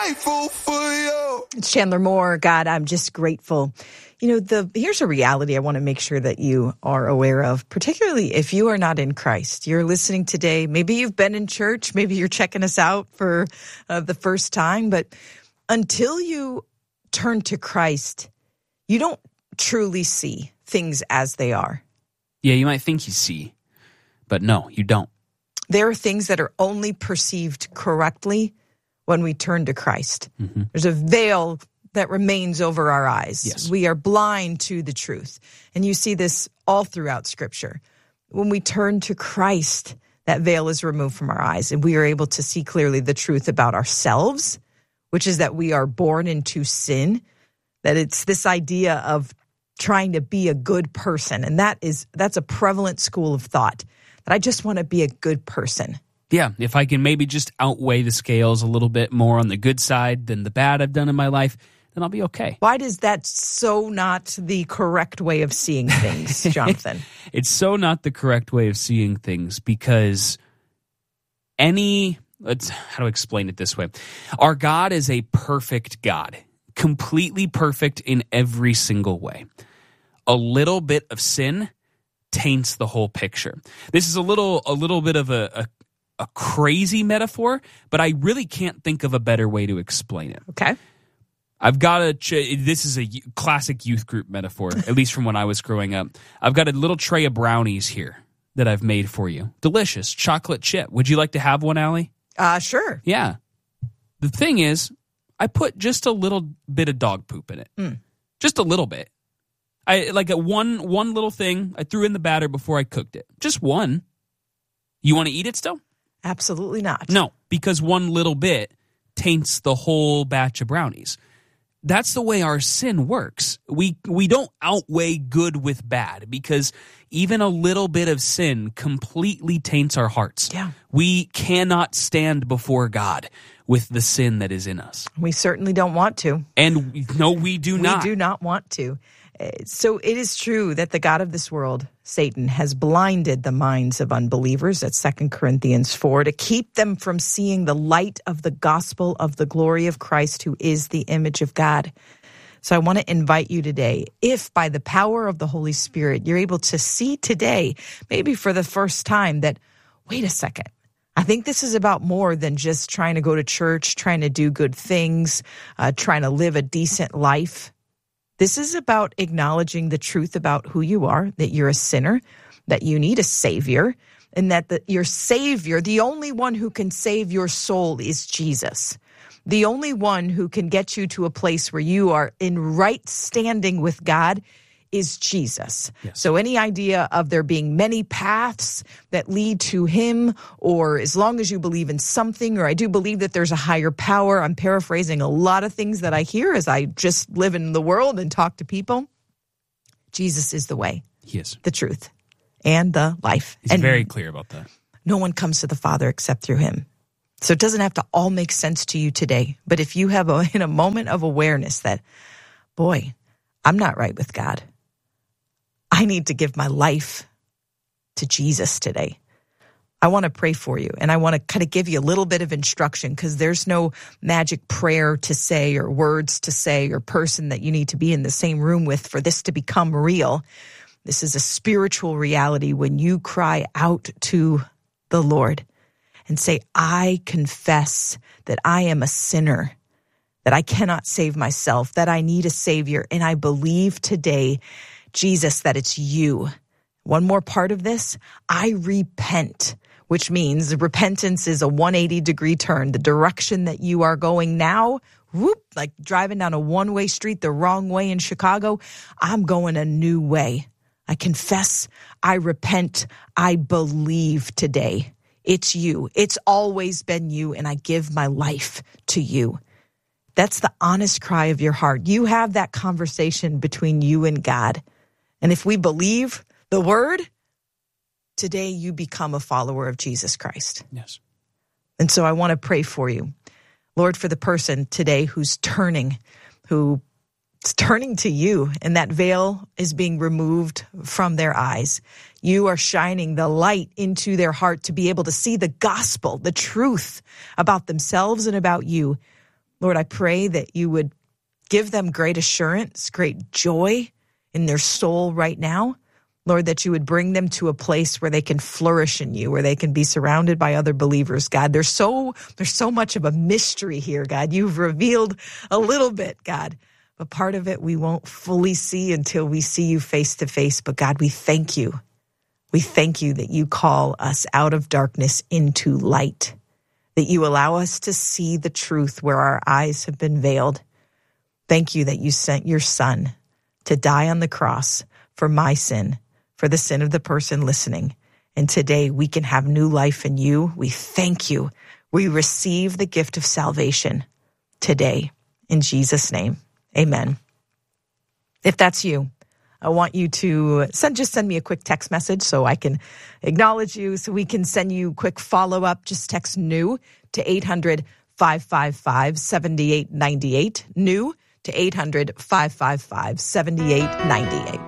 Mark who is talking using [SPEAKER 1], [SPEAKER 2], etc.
[SPEAKER 1] grateful for you.
[SPEAKER 2] It's Chandler Moore. God, I'm just grateful. You know, here's a reality I want to make sure that you are aware of, particularly if you are not in Christ. You're listening today. Maybe you've been in church. Maybe you're checking us out for the first time. But until you turn to Christ, you don't truly see things as they are.
[SPEAKER 3] Yeah, you might think you see, but no, you don't.
[SPEAKER 2] There are things that are only perceived correctly when we turn to Christ. Mm-hmm. There's a veil that remains over our eyes.
[SPEAKER 3] Yes.
[SPEAKER 2] We are blind to the truth. And you see this all throughout Scripture. When we turn to Christ, that veil is removed from our eyes, and we are able to see clearly the truth about ourselves, which is that we are born into sin, that it's this idea of trying to be a good person. And that's a prevalent school of thought, that I just want to be a good person.
[SPEAKER 3] Yeah, if I can maybe just outweigh the scales a little bit more on the good side than the bad I've done in my life, then I'll be okay.
[SPEAKER 2] Why does that so not the correct way of seeing things, Jonathan?
[SPEAKER 3] It's so not the correct way of seeing things because how to explain it this way? Our God is a perfect God, completely perfect in every single way. A little bit of sin taints the whole picture. This is a little bit of a crazy metaphor, but I really can't think of a better way to explain it.
[SPEAKER 2] Okay.
[SPEAKER 3] I've got this is a classic youth group metaphor, at least from when I was growing up. I've got a little tray of brownies here that I've made for you. Delicious, chocolate chip. Would you like to have one, Allie?
[SPEAKER 2] Sure.
[SPEAKER 3] Yeah. The thing is, I put just a little bit of dog poop in it. Just a little bit. One little thing I threw in the batter before I cooked it. Just one. You want to eat it still?
[SPEAKER 2] Absolutely not.
[SPEAKER 3] No, because one little bit taints the whole batch of brownies. That's the way our sin works. We don't outweigh good with bad because even a little bit of sin completely taints our hearts.
[SPEAKER 2] Yeah.
[SPEAKER 3] We cannot stand before God with the sin that is in us.
[SPEAKER 2] We certainly don't want to.
[SPEAKER 3] And no, we do not.
[SPEAKER 2] We do not want to. So it is true that the God of this world, Satan, has blinded the minds of unbelievers at 2 Corinthians 4 to keep them from seeing the light of the gospel of the glory of Christ, who is the image of God. So I want to invite you today, if by the power of the Holy Spirit, you're able to see today, maybe for the first time, that, wait a second, I think this is about more than just trying to go to church, trying to do good things, trying to live a decent life. This is about acknowledging the truth about who you are, that you're a sinner, that you need a Savior, and that your Savior, the only one who can save your soul, is Jesus. The only one who can get you to a place where you are in right standing with God is Jesus.
[SPEAKER 3] Yes.
[SPEAKER 2] So any idea of there being many paths that lead to him, or as long as you believe in something, or I do believe that there's a higher power, I'm paraphrasing a lot of things that I hear as I just live in the world and talk to people. Jesus is the way,
[SPEAKER 3] He is
[SPEAKER 2] the truth, and the life.
[SPEAKER 3] He's very clear about that.
[SPEAKER 2] No one comes to the Father except through him. So it doesn't have to all make sense to you today. But if you have in a moment of awareness that, boy, I'm not right with God, I need to give my life to Jesus today, I want to pray for you. And I want to kind of give you a little bit of instruction, because there's no magic prayer to say or words to say or person that you need to be in the same room with for this to become real. This is a spiritual reality when you cry out to the Lord and say, I confess that I am a sinner, that I cannot save myself, that I need a Savior. And I believe today, Jesus, that it's you. One more part of this, I repent, which means repentance is a 180-degree turn. The direction that you are going now, whoop, like driving down a one-way street the wrong way in Chicago, I'm going a new way. I confess, I repent, I believe today. It's you. It's always been you, and I give my life to you. That's the honest cry of your heart. You have that conversation between you and God. And if we believe the word, today you become a follower of Jesus Christ.
[SPEAKER 3] Yes.
[SPEAKER 2] And so I want to pray for you, Lord, for the person today who's turning to you, and that veil is being removed from their eyes. You are shining the light into their heart to be able to see the gospel, the truth about themselves and about you. Lord, I pray that you would give them great assurance, great joy in their soul right now. Lord, that you would bring them to a place where they can flourish in you, where they can be surrounded by other believers, God. There's so much of a mystery here, God. You've revealed a little bit, God, but part of it we won't fully see until we see you face to face. But God, we thank you. We thank you that you call us out of darkness into light, that you allow us to see the truth where our eyes have been veiled. Thank you that you sent your Son to die on the cross for my sin, for the sin of the person listening. And today we can have new life in you. We thank you. We receive the gift of salvation today in Jesus' name. Amen. If that's you, I want you to send me a quick text message so I can acknowledge you, so we can send you quick follow-up. Just text NEW to 800-555-7898. NEW to 800-555-7898.